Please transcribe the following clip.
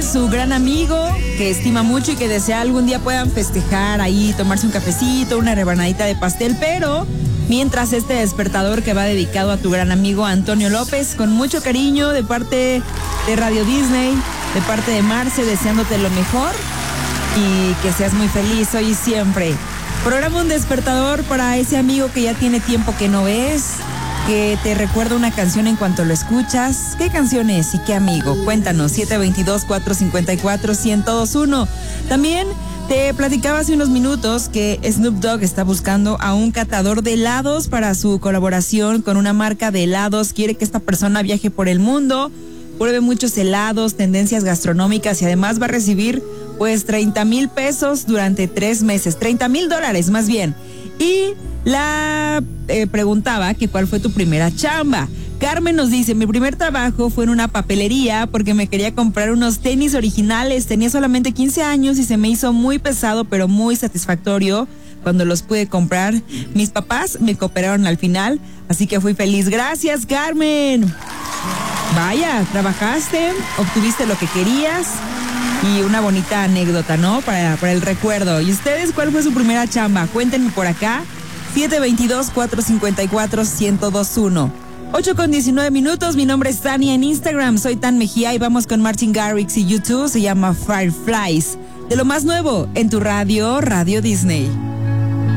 su gran amigo que estima mucho y que desea algún día puedan festejar ahí, tomarse un cafecito, una rebanadita de pastel, pero mientras este despertador que va dedicado a tu gran amigo Antonio López, con mucho cariño de parte de Radio Disney, de parte de Marce, deseándote lo mejor y que seas muy feliz hoy y siempre. Programa un despertador para ese amigo que ya tiene tiempo que no ves, que te recuerda una canción en cuanto lo escuchas. ¿Qué canción es y qué amigo? Cuéntanos, 722-454-1021. También te platicaba hace unos minutos que Snoop Dogg está buscando a un catador de helados para su colaboración con una marca de helados. Quiere que esta persona viaje por el mundo, pruebe muchos helados, tendencias gastronómicas y además va a recibir pues 30,000 pesos durante 3 meses, $30,000 más bien. Y la preguntaba que cuál fue tu primera chamba. Carmen nos dice, mi primer trabajo fue en una papelería porque me quería comprar unos tenis originales. Tenía solamente 15 años y se me hizo muy pesado, pero muy satisfactorio cuando los pude comprar. Mis papás me cooperaron al final, así que fui feliz. Gracias, Carmen. Vaya, trabajaste, obtuviste lo que querías y una bonita anécdota, ¿no? Para el recuerdo. ¿Y ustedes cuál fue su primera chamba? Cuéntenme por acá. 722-454-1021. 8:19. Mi nombre es Tania en Instagram. Soy Tan Mejía y vamos con Martin Garrix y YouTube. Se llama Fireflies. De lo más nuevo en tu radio, Radio Disney.